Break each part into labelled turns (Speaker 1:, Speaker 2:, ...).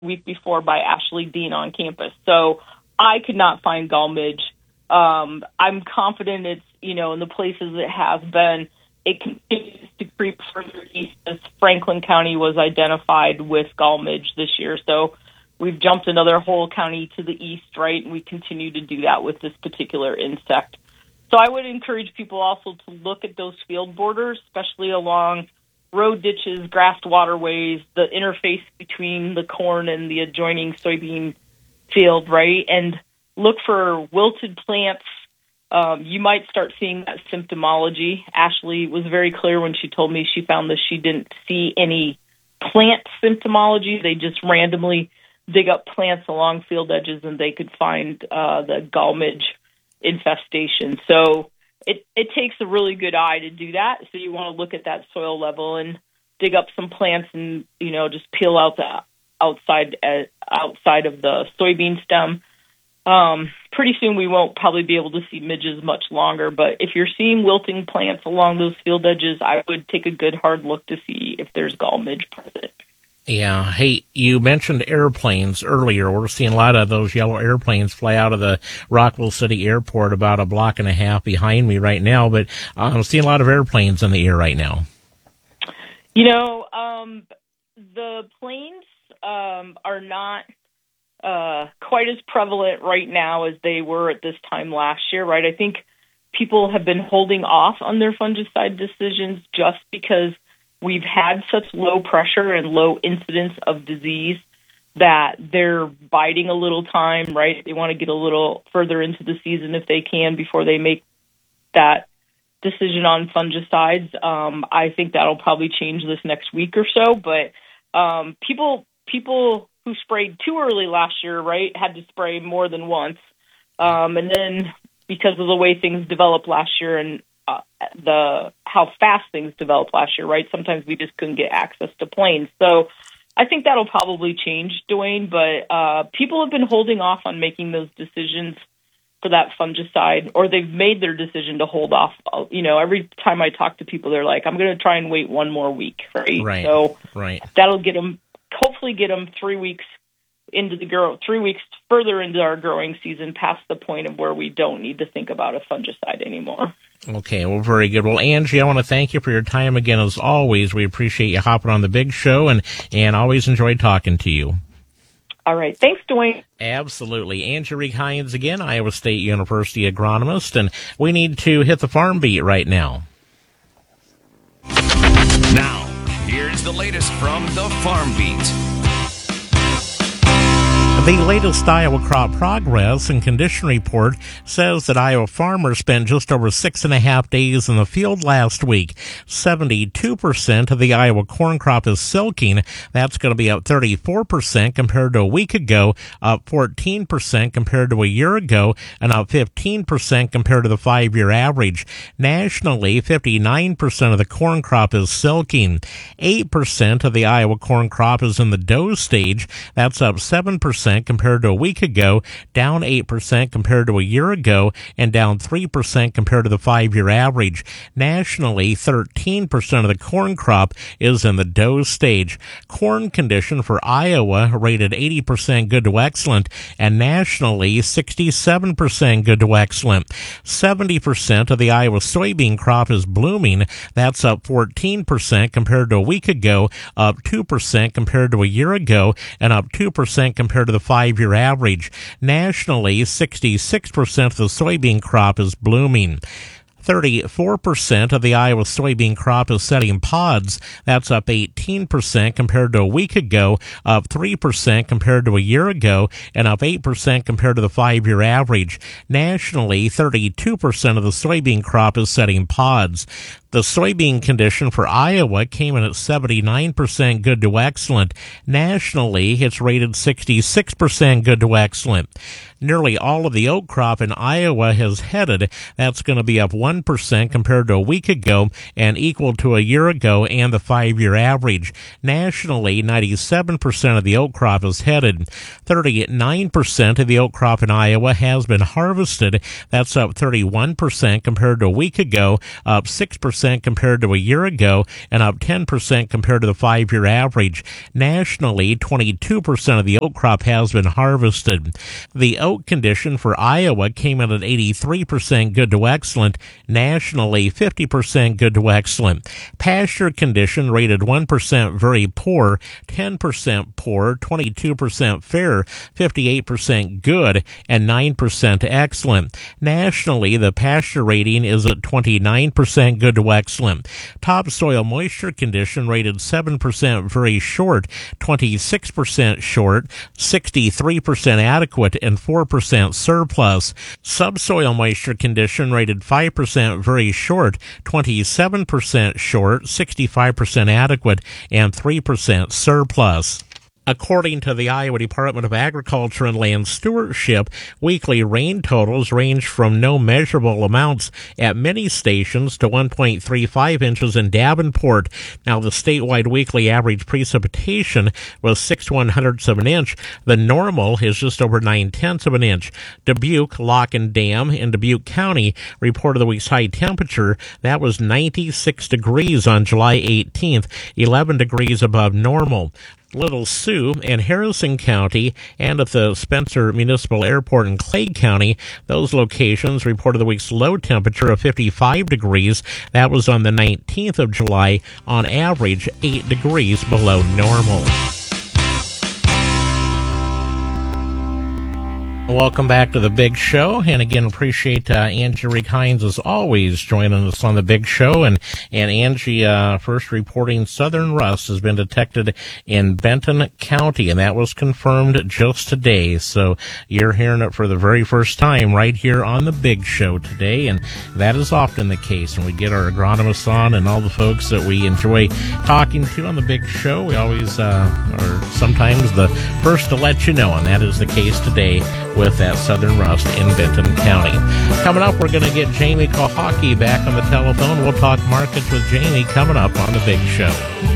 Speaker 1: week before by Ashley Dean on campus. So I could not find gall midge. I'm confident it's, in the places it has been, it continues to creep further east as Franklin County was identified with gall midge this year. So we've jumped another whole county to the east, right? And we continue to do that with this particular insect. So I would encourage people also to look at those field borders, especially along road ditches, grassed waterways, the interface between the corn and the adjoining soybean field, right? And look for wilted plants. You might start seeing that symptomology. Ashley was very clear when she told me she found this. She didn't see any plant symptomology. They just randomly dig up plants along field edges and they could find the gall midge infestation. So it takes a really good eye to do that. So you want to look at that soil level and dig up some plants and, just peel out the outside of the soybean stem. Pretty soon we won't probably be able to see midges much longer, but if you're seeing wilting plants along those field edges, I would take a good hard look to see if there's gall midge present.
Speaker 2: Yeah. Hey, you mentioned airplanes earlier. We're seeing a lot of those yellow airplanes fly out of the Rockville City Airport about a block and a half behind me right now, but I'm seeing a lot of airplanes in the air right now.
Speaker 1: The planes are not quite as prevalent right now as they were at this time last year, right? I think people have been holding off on their fungicide decisions just because we've had such low pressure and low incidence of disease that they're biding a little time, right? They want to get a little further into the season if they can before they make that decision on fungicides. I think that'll probably change this next week or so, but people who sprayed too early last year, right, had to spray more than once. And then because of the way things developed last year and how fast things developed last year, right, sometimes we just couldn't get access to planes. So I think that'll probably change, Dwayne, but people have been holding off on making those decisions for that fungicide, or they've made their decision to hold off. Every time I talk to people, they're like, I'm going to try and wait one more week, right?
Speaker 2: Right.
Speaker 1: So
Speaker 2: right.
Speaker 1: That'll hopefully get them 3 weeks into 3 weeks further into our growing season, past the point of where we don't need to think about a fungicide anymore.
Speaker 2: Okay, well, very good. Well, Angie, I want to thank you for your time again, as always. We appreciate you hopping on the big show and always enjoyed talking to you.
Speaker 1: All right. Thanks, Dwayne.
Speaker 2: Absolutely. Angie Reek-Hines again, Iowa State University agronomist, and we need to hit the farm beat right now.
Speaker 3: Now, here's the latest from the Farm Beat.
Speaker 2: The latest Iowa crop progress and condition report says that Iowa farmers spent just over 6.5 days in the field last week. 72% of the Iowa corn crop is silking. That's going to be up 34% compared to a week ago, up 14% compared to a year ago, and up 15% compared to the 5-year average. Nationally, 59% of the corn crop is silking. 8% of the Iowa corn crop is in the dough stage. That's up 7% compared to a week ago, down 8% compared to a year ago, and down 3% compared to the 5-year average. Nationally, 13% of the corn crop is in the dough stage. Corn condition for Iowa rated 80% good to excellent, and nationally 67% good to excellent. 70% of the Iowa soybean crop is blooming. That's up 14% compared to a week ago, up 2% compared to a year ago, and up 2% compared to the 5-year average. Nationally, 66% of the soybean crop is blooming. 34% of the Iowa soybean crop is setting pods. That's up 18% compared to a week ago, up 3% compared to a year ago, and up 8% compared to the 5-year average. Nationally, 32% of the soybean crop is setting pods. The soybean condition for Iowa came in at 79% good to excellent. Nationally, it's rated 66% good to excellent. Nearly all of the oat crop in Iowa has headed. That's going to be up 1% compared to a week ago and equal to a year ago and the 5-year average. Nationally, 97% of the oat crop is headed. 39% of the oat crop in Iowa has been harvested. That's up 31% compared to a week ago, up 6% 8% compared to a year ago and up 10% compared to the 5-year average. Nationally, 22% of the oat crop has been harvested. The oat condition for Iowa came in at 83% good to excellent. Nationally, 50% good to excellent. Pasture condition rated 1% very poor, 10% poor, 22% fair, 58% good, and 9% excellent. Nationally, the pasture rating is at 29% good to excellent. Topsoil moisture condition rated 7% very short, 26% short, 63% adequate, and 4% surplus. Subsoil moisture condition rated 5% very short, 27% short, 65% adequate, and 3% surplus. According to the Iowa Department of Agriculture and Land Stewardship, weekly rain totals range from no measurable amounts at many stations to 1.35 inches in Davenport. Now, the statewide weekly average precipitation was 6/100ths of an inch. The normal is just over 9/10ths of an inch. Dubuque, Lock and Dam in Dubuque County reported the week's high temperature. That was 96 degrees on July 18th, 11 degrees above normal. Little Sioux and Harrison County and at the Spencer Municipal Airport in Clay County, those locations reported the week's low temperature of 55 degrees. That was on the 19th of July, on average 8 degrees below normal. Welcome back to the Big Show, and again, appreciate Angie Reek Hines as always joining us on the Big Show. And Angie, first reporting southern rust has been detected in Benton County, and that was confirmed just today. So you're hearing it for the very first time right here on the Big Show today, and that is often the case. And we get our agronomists on and all the folks that we enjoy talking to on the Big Show. We always are sometimes the first to let you know, and that is the case today with that southern rust in Benton County. Coming up, we're going to get Jamie Kohaki back on the telephone. We'll talk markets with Jamie coming up on the Big Show.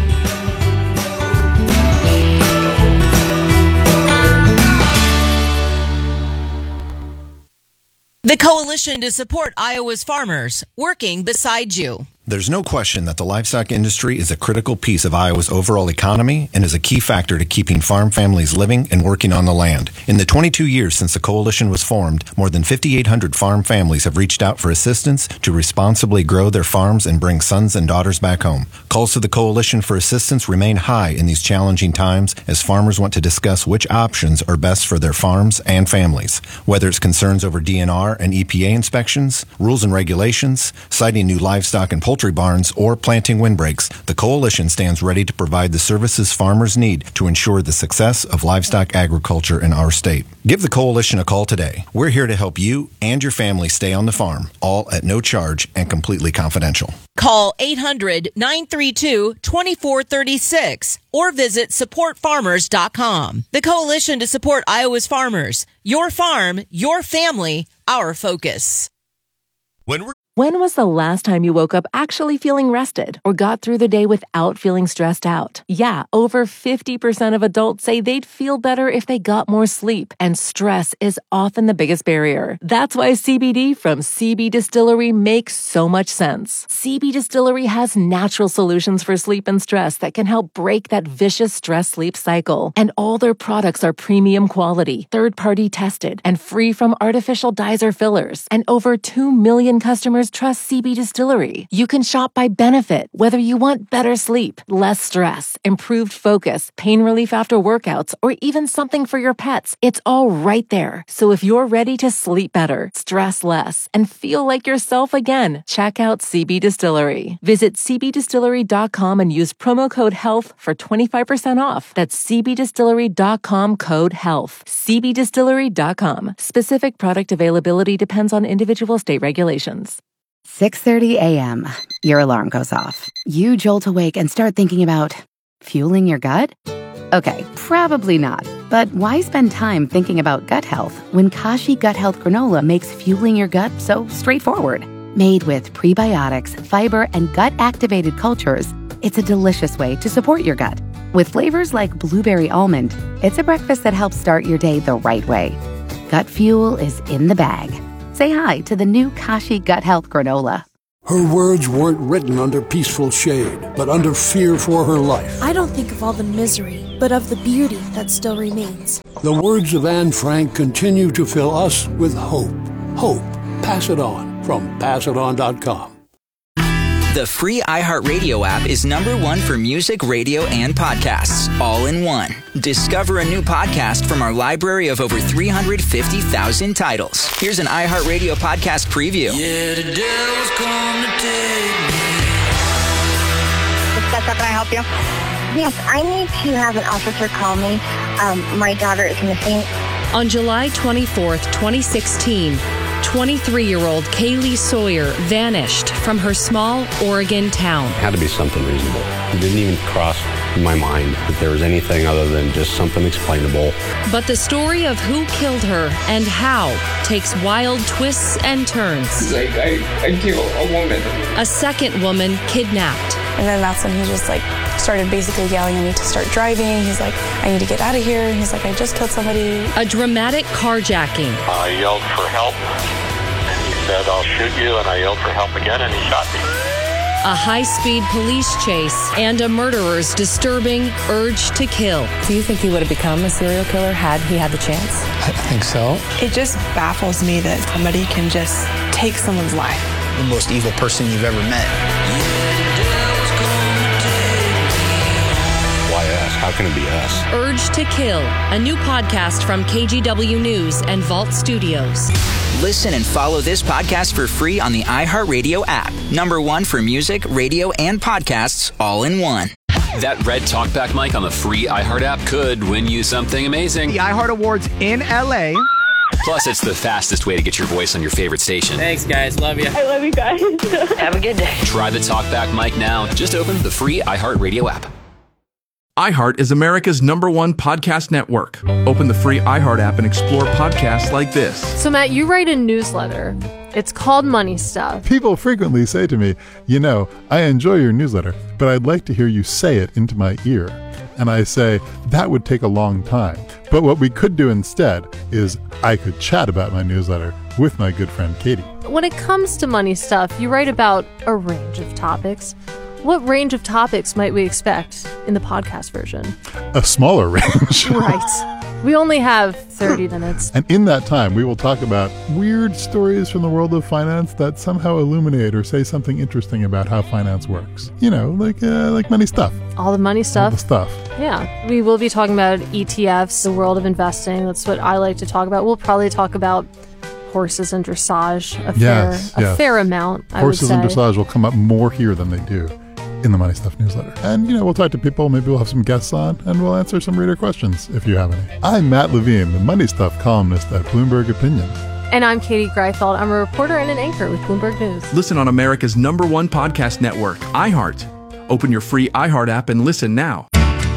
Speaker 4: The Coalition to Support Iowa's Farmers, working beside you.
Speaker 5: There's no question that the livestock industry is a critical piece of Iowa's overall economy and is a key factor to keeping farm families living and working on the land. In the 22 years since the coalition was formed, more than 5,800 farm families have reached out for assistance to responsibly grow their farms and bring sons and daughters back home. Calls to the coalition for assistance remain high in these challenging times as farmers want to discuss which options are best for their farms and families. Whether it's concerns over DNR and EPA inspections, rules and regulations, siting new livestock and poultry barns, or planting windbreaks, the coalition stands ready to provide the services farmers need to ensure the success of livestock agriculture in our state. Give the coalition a call today. We're here to help you and your family stay on the farm, all at no charge and completely confidential.
Speaker 4: Call 800-932-2436 or visit supportfarmers.com. The Coalition to Support Iowa's Farmers. Your farm, your family, our focus.
Speaker 6: When was the last time you woke up actually feeling rested or got through the day without feeling stressed out? Yeah, over 50% of adults say they'd feel better if they got more sleep, and stress is often the biggest barrier. That's why CBD from CB Distillery makes so much sense. CB Distillery has natural solutions for sleep and stress that can help break that vicious stress-sleep cycle. And all their products are premium quality, third-party tested, and free from artificial dyes or fillers. And over 2 million customers trust CB Distillery. You can shop by benefit, whether you want better sleep, less stress, improved focus, pain relief after workouts, or even something for your pets. It's all right there. So if you're ready to sleep better, stress less, and feel like yourself again, check out CB Distillery. Visit cbdistillery.com and use promo code HEALTH for 25% off. That's cbdistillery.com code HEALTH. cbdistillery.com. Specific product availability depends on individual state regulations.
Speaker 7: 6:30 a.m. Your alarm goes off. You jolt awake and start thinking about fueling your gut? Okay, probably not. But why spend time thinking about gut health when Kashi Gut Health Granola makes fueling your gut so straightforward? Made with prebiotics, fiber, and gut-activated cultures, it's a delicious way to support your gut. With flavors like blueberry almond, it's a breakfast that helps start your day the right way. Gut fuel is in the bag. Say hi to the new Kashi Gut Health Granola.
Speaker 8: Her words weren't written under peaceful shade, but under fear for her life.
Speaker 9: I don't think of all the misery, but of the beauty that still remains.
Speaker 8: The words of Anne Frank continue to fill us with hope. Hope. Pass it on from PassItOn.com.
Speaker 10: The free iHeartRadio app is #1 for music, radio, and podcasts, all in one. Discover a new podcast from our library of over 350,000 titles. Here's an iHeartRadio podcast preview.
Speaker 11: Yeah, the devil's come to take me.
Speaker 12: Can I help you? Yes, I need to have an officer call me. My daughter is missing.
Speaker 13: On July 24th, 2016, 23-year-old Kaylee Sawyer vanished from her small Oregon town.
Speaker 14: It had to be something reasonable. It didn't even cross my mind that there was anything other than just something explainable.
Speaker 13: But the story of who killed her and how takes wild twists and turns.
Speaker 15: Like, I killed a woman.
Speaker 13: A second woman kidnapped.
Speaker 16: And then that's when he just started basically yelling at me to start driving. He's like, I need to get out of here. And he's like, I just killed somebody.
Speaker 13: A dramatic carjacking.
Speaker 17: I yelled for help. And he said, I'll shoot you. And I yelled for help again, and he shot me.
Speaker 13: A high-speed police chase and a murderer's disturbing urge to kill.
Speaker 18: Do you think he would have become a serial killer had he had the chance?
Speaker 19: I think so.
Speaker 20: It just baffles me that somebody can just take someone's life.
Speaker 21: The most evil person you've ever met.
Speaker 14: Why us? How can it be us?
Speaker 13: Urge to Kill, a new podcast from KGW News and Vault Studios.
Speaker 10: Listen and follow this podcast for free on the iHeartRadio app. #1 for music, radio, and podcasts, all in one.
Speaker 3: That red talkback mic on the free iHeart app could win you something amazing.
Speaker 22: The iHeart Awards in LA.
Speaker 3: Plus, it's the fastest way to get your voice on your favorite station.
Speaker 23: Thanks, guys. Love you.
Speaker 1: I love you guys.
Speaker 23: Have a good day.
Speaker 3: Try the talkback mic now. Just open the free iHeartRadio app.
Speaker 24: iHeart is America's #1 podcast network. Open the free iHeart app and explore podcasts like this.
Speaker 25: So, Matt, you write a newsletter. It's called Money Stuff.
Speaker 26: People frequently say to me, I enjoy your newsletter, but I'd like to hear you say it into my ear. And I say, that would take a long time. But what we could do instead is I could chat about my newsletter with my good friend Katie.
Speaker 25: When it comes to Money Stuff, you write about a range of topics. What range of topics might we expect in the podcast version?
Speaker 26: A smaller range.
Speaker 25: Right. We only have 30 minutes.
Speaker 26: And in that time, we will talk about weird stories from the world of finance that somehow illuminate or say something interesting about how finance works. Like money stuff.
Speaker 25: All the money stuff.
Speaker 26: All the stuff.
Speaker 25: Yeah. We will be talking about ETFs, the world of investing. That's what I like to talk about. We'll probably talk about horses and dressage a fair amount, I would say.
Speaker 26: Horses and dressage will come up more here than they do in the Money Stuff newsletter. And, we'll talk to people, maybe we'll have some guests on, and we'll answer some reader questions if you have any. I'm Matt Levine, the Money Stuff columnist at Bloomberg Opinion.
Speaker 25: And I'm Katie Greifeld. I'm a reporter and an anchor with Bloomberg News.
Speaker 24: Listen on America's #1 podcast network, iHeart. Open your free iHeart app and listen now.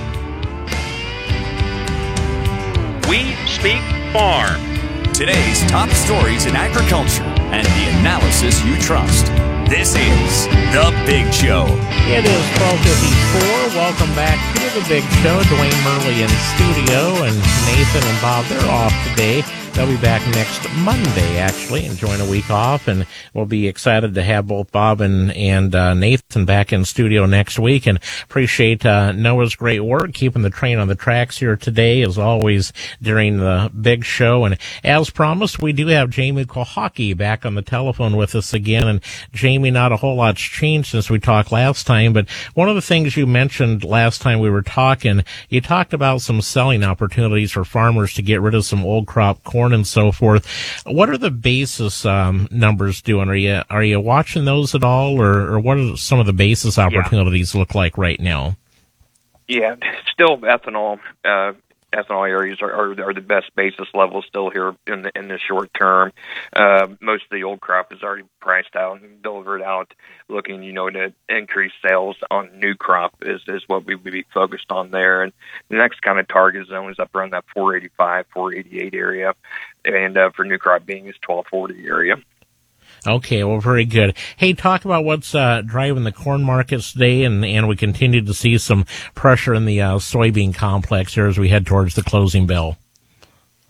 Speaker 3: We Speak Farm. Today's top stories in agriculture and the analysis you trust. This is The Big Show.
Speaker 2: It is 12:54. Welcome back to The Big Show. Dwayne Murley in studio, and Nathan and Bob, they're off today. They'll be back next Monday, actually, enjoying a week off, and we'll be excited to have both Bob and Nathan back in studio next week, and appreciate Noah's great work keeping the train on the tracks here today, as always, during the Big Show. And as promised, we do have Jamie Kohaki back on the telephone with us again, and Jamie, not a whole lot's changed since we talked last time, but one of the things you mentioned last time we were talking, you talked about some selling opportunities for farmers to get rid of some old crop corn and so forth. What are the basis numbers doing? Are you watching those at all, or what are some of the basis opportunities look like right now?
Speaker 27: Yeah, still ethanol. Ethanol areas are the best basis levels still here in the short term. Most of the old crop is already priced out and delivered out. Looking, to increase sales on new crop is what we would be focused on there. And the next kind of target zone is up around that 485, 488 area, and for new crop being is 1240 area.
Speaker 2: Okay, well, very good. Hey, talk about what's driving the corn markets today, and we continue to see some pressure in the soybean complex here as we head towards the closing bell.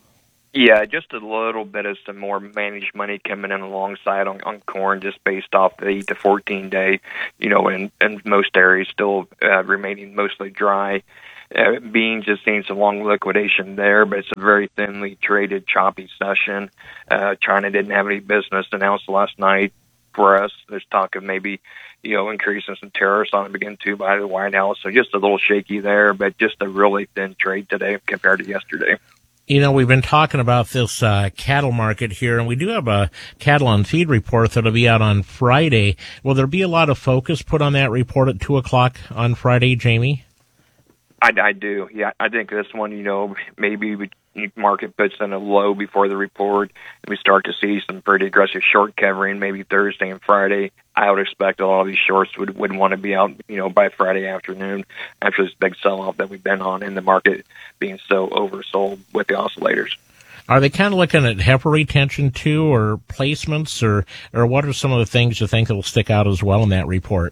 Speaker 27: Yeah, just a little bit of some more managed money coming in alongside on corn, just based off the 8 to 14 day, in most areas still remaining mostly dry. Beans just seeing some long liquidation there, but it's a very thinly traded, choppy session. China didn't have any business announced last night for us. There's talk of maybe, increasing some tariffs on it again too by the White House. So just a little shaky there, but just a really thin trade today compared to yesterday.
Speaker 2: We've been talking about this cattle market here, and we do have a cattle on feed report that'll be out on Friday. Will there be a lot of focus put on that report at 2:00 on Friday, Jamie?
Speaker 27: I do. Yeah, I think this one, maybe market puts in a low before the report, and we start to see some pretty aggressive short covering maybe Thursday and Friday. I would expect a lot of these shorts would want to be out, by Friday afternoon after this big sell-off that we've been on in the market being so oversold with the oscillators.
Speaker 2: Are they kind of looking at heifer retention too, or placements, or what are some of the things you think that will stick out as well in that report?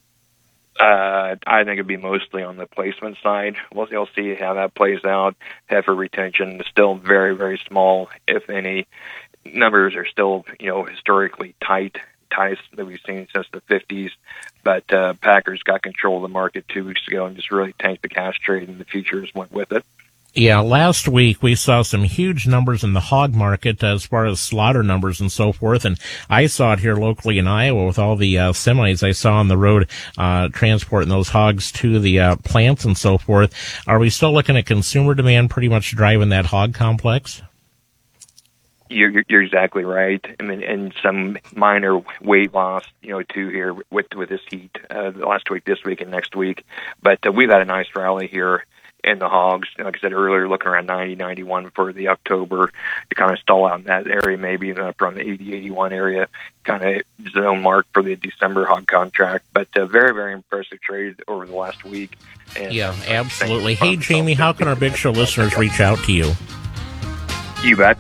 Speaker 27: I think it'd be mostly on the placement side. We'll see how that plays out. Heifer retention is still very, very small, if any. Numbers are still, historically tightest that we've seen since the 50s. But Packers got control of the market 2 weeks ago and just really tanked the cash trade, and the futures went with it.
Speaker 2: Yeah, last week we saw some huge numbers in the hog market as far as slaughter numbers and so forth, and I saw it here locally in Iowa with all the semis I saw on the road transporting those hogs to the plants and so forth. Are we still looking at consumer demand pretty much driving that hog complex?
Speaker 27: You're exactly right. I mean, and some minor weight loss, too, here with this heat last week, this week, and next week. But we've had a nice rally here in the hogs. Like I said earlier, looking around 90, 91 for the October to kind of stall out in that area, maybe up around the 80, 81 area, kind of zone mark for the December hog contract. But very, very impressive trade over the last week. And,
Speaker 2: yeah, absolutely. Hey, Jamie, how can our Big Show listeners reach out to you?
Speaker 27: You bet.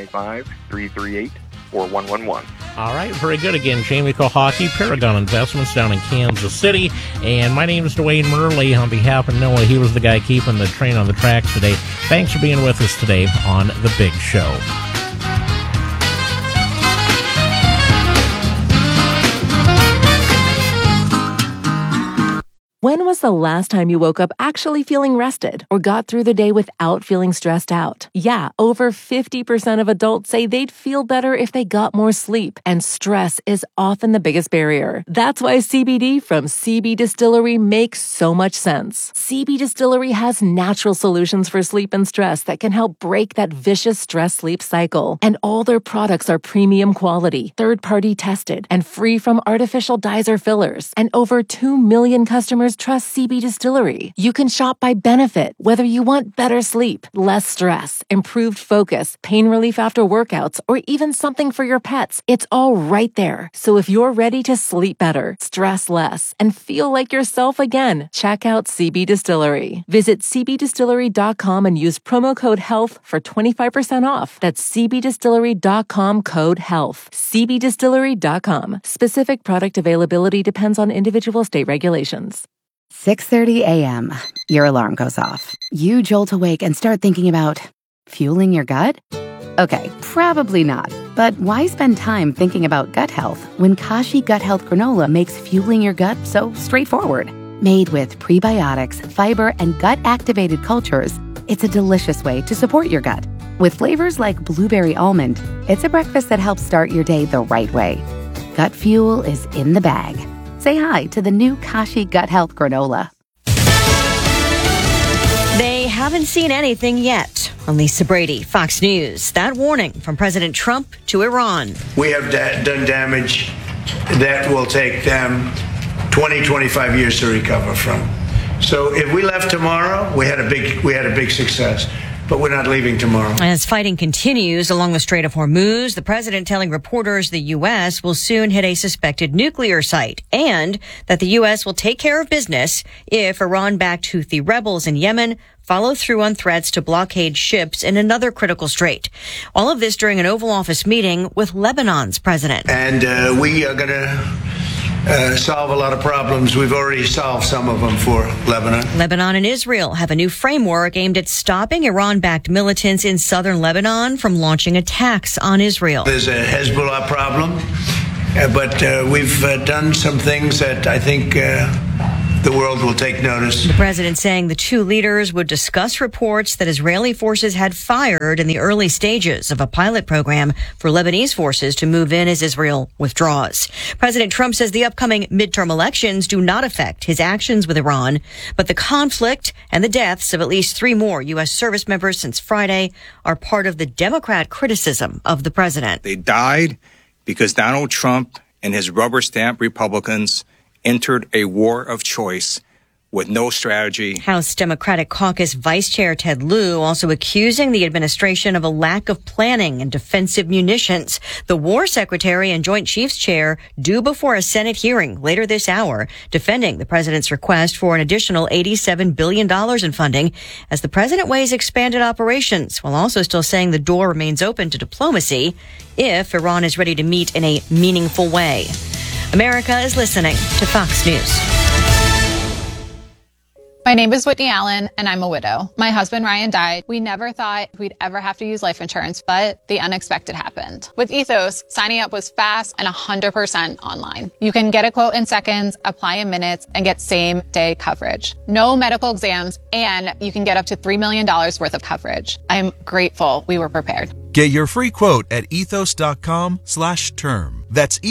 Speaker 27: 785-338-4111.
Speaker 2: All right, very good. Again, Jamie Kohaki, Paragon Investments down in Kansas City. And my name is Dwayne Murley. On behalf of Noah, he was the guy keeping the train on the tracks today. Thanks for being with us today on The Big Show.
Speaker 18: When was the last time you woke up actually feeling rested or got through the day without feeling stressed out? Yeah, over 50% of adults say they'd feel better if they got more sleep, and stress is often the biggest barrier. That's why CBD from CB Distillery makes so much sense. CB Distillery has natural solutions for sleep and stress that can help break that vicious stress-sleep cycle. And all their products are premium quality, third-party tested, and free from artificial dyes or fillers. And over 2 million customers trust CB Distillery. You can shop by benefit, whether you want better sleep, less stress, improved focus, pain relief after workouts, or even something for your pets. It's all right there. So if you're ready to sleep better, stress less, and feel like yourself again, check out CB Distillery. Visit cbdistillery.com and use promo code HEALTH for 25% off. That's cbdistillery.com code HEALTH. cbdistillery.com. Specific product availability depends on individual state regulations.
Speaker 4: 6:30 a.m. Your alarm goes off. You jolt awake and start thinking about fueling your gut? Okay, probably not. But why spend time thinking about gut health when Kashi Gut Health Granola makes fueling your gut so straightforward? Made with prebiotics, fiber, and gut-activated cultures, it's a delicious way to support your gut. With flavors like blueberry almond, it's a breakfast that helps start your day the right way. Gut fuel is in the bag. Say hi to the new Kashi Gut Health Granola.
Speaker 5: They haven't seen anything yet. I'm Lisa Brady, Fox News. That warning from President Trump to Iran.
Speaker 6: We have done damage that will take them 20, 25 years to recover from. So if we left tomorrow, we had a big success. But we're not leaving tomorrow.
Speaker 5: As fighting continues along the Strait of Hormuz, the president telling reporters the U.S. will soon hit a suspected nuclear site and that the U.S. will take care of business if Iran-backed Houthi rebels in Yemen follow through on threats to blockade ships in another critical strait. All of this during an Oval Office meeting with Lebanon's president.
Speaker 6: And we are going to solve a lot of problems. We've already solved some of them for Lebanon.
Speaker 5: Lebanon and Israel have a new framework aimed at stopping Iran-backed militants in southern Lebanon from launching attacks on Israel.
Speaker 6: There's a Hezbollah problem, but we've done some things that I think the world will take notice.
Speaker 5: The president saying the two leaders would discuss reports that Israeli forces had fired in the early stages of a pilot program for Lebanese forces to move in as Israel withdraws. President Trump says the upcoming midterm elections do not affect his actions with Iran, but the conflict and the deaths of at least 3 more U.S. service members since Friday are part of the Democrat criticism of the president.
Speaker 7: They died because Donald Trump and his rubber stamp Republicans entered a war of choice with no strategy.
Speaker 5: House Democratic Caucus Vice Chair Ted Lieu also accusing the administration of a lack of planning and defensive munitions. The War Secretary and Joint Chiefs Chair due before a Senate hearing later this hour, defending the president's request for an additional $87 billion in funding as the president weighs expanded operations, while also still saying the door remains open to diplomacy if Iran is ready to meet in a meaningful way. America is listening to Fox News.
Speaker 8: My name is Whitney Allen, and I'm a widow. My husband, Ryan, died. We never thought we'd ever have to use life insurance, but the unexpected happened. With Ethos, signing up was fast and 100% online. You can get a quote in seconds, apply in minutes, and get same-day coverage. No medical exams, and you can get up to $3 million worth of coverage. I'm grateful we were prepared.
Speaker 9: Get your free quote at ethos.com/term. That's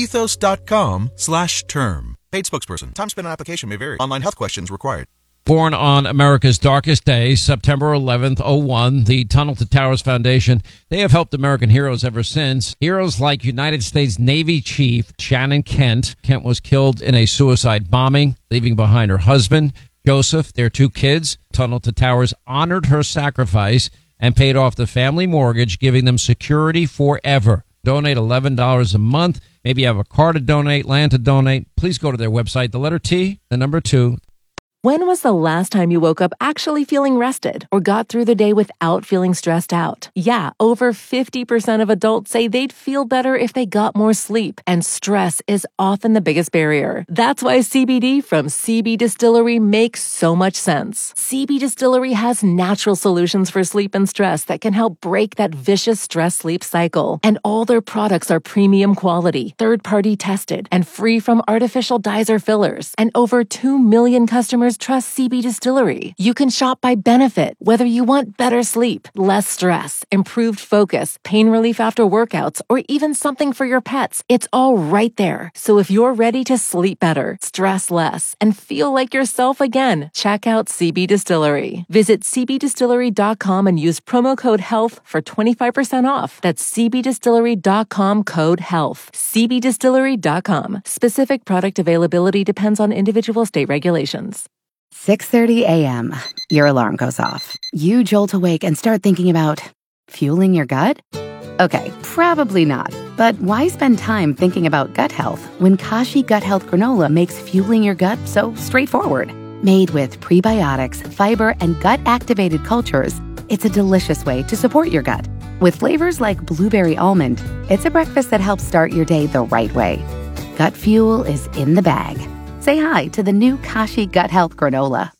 Speaker 9: ethos.com/term. Paid spokesperson. Time spent on application may vary. Online health questions required.
Speaker 11: Born on America's darkest day, September 11th, 01, the Tunnel to Towers Foundation, they have helped American heroes ever since. Heroes like United States Navy Chief Shannon Kent. Kent was killed in a suicide bombing, leaving behind her husband, Joseph, their 2 kids. Tunnel to Towers honored her sacrifice and paid off the family mortgage, giving them security forever. Donate $11 a month. Maybe you have a car to donate, land to donate. Please go to their website, the letter T, the number 2.
Speaker 18: When was the last time you woke up actually feeling rested or got through the day without feeling stressed out? Yeah, over 50% of adults say they'd feel better if they got more sleep, and stress is often the biggest barrier. That's why CBD from CB Distillery makes so much sense. CB Distillery has natural solutions for sleep and stress that can help break that vicious stress-sleep cycle. And all their products are premium quality, third-party tested, and free from artificial dyes or fillers. And over 2 million customers trust CB Distillery. You can shop by benefit, whether you want better sleep, less stress, improved focus, pain relief after workouts, or even something for your pets. It's all right there. So if you're ready to sleep better, stress less, and feel like yourself again, check out CB Distillery. Visit cbdistillery.com and use promo code HEALTH for 25% off. That's cbdistillery.com code HEALTH. cbdistillery.com. Specific product availability depends on individual state regulations.
Speaker 4: 6:30 a.m. Your alarm goes off. You jolt awake and start thinking about fueling your gut? Okay, probably not. But why spend time thinking about gut health when Kashi Gut Health Granola makes fueling your gut so straightforward? Made with prebiotics, fiber, and gut-activated cultures, it's a delicious way to support your gut. With flavors like blueberry almond, it's a breakfast that helps start your day the right way. Gut fuel is in the bag. Say hi to the new Kashi Gut Health Granola.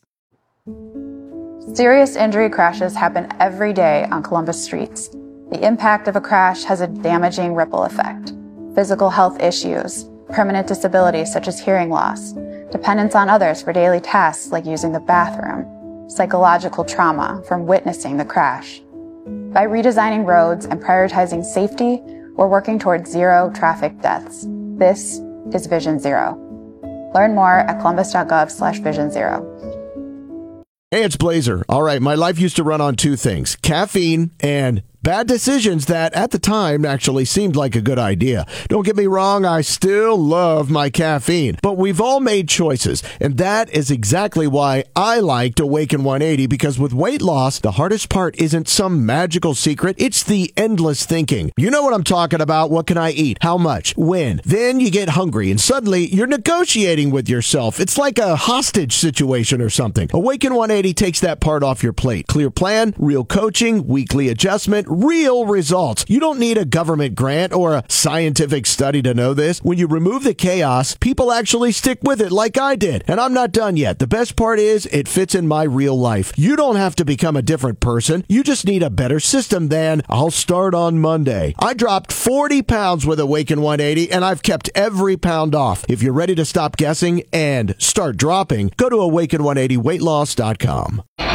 Speaker 12: Serious injury crashes happen every day on Columbus streets. The impact of a crash has a damaging ripple effect. Physical health issues, permanent disabilities such as hearing loss, dependence on others for daily tasks like using the bathroom, psychological trauma from witnessing the crash. By redesigning roads and prioritizing safety, we're working towards 0 traffic deaths. This is Vision Zero. Learn more at columbus.gov/Vision Zero.
Speaker 15: Hey, it's Blazer. All right, my life used to run on 2 things, caffeine and bad decisions that at the time actually seemed like a good idea. Don't get me wrong, I still love my caffeine, but we've all made choices, and that is exactly why I liked Awaken 180, because with weight loss, the hardest part isn't some magical secret, it's the endless thinking. You know what I'm talking about. What can I eat? How much? When? Then you get hungry, and suddenly you're negotiating with yourself. It's like a hostage situation or something. Awaken 180 takes that part off your plate. Clear plan, real coaching, weekly adjustment, real results. You don't need a government grant or a scientific study to know this. When you remove the chaos, people actually stick with it like I did. And I'm not done yet. The best part is it fits in my real life. You don't have to become a different person. You just need a better system than I'll start on Monday. I dropped 40 pounds with Awaken 180 and I've kept every pound off. If you're ready to stop guessing and start dropping, go to awaken180weightloss.com.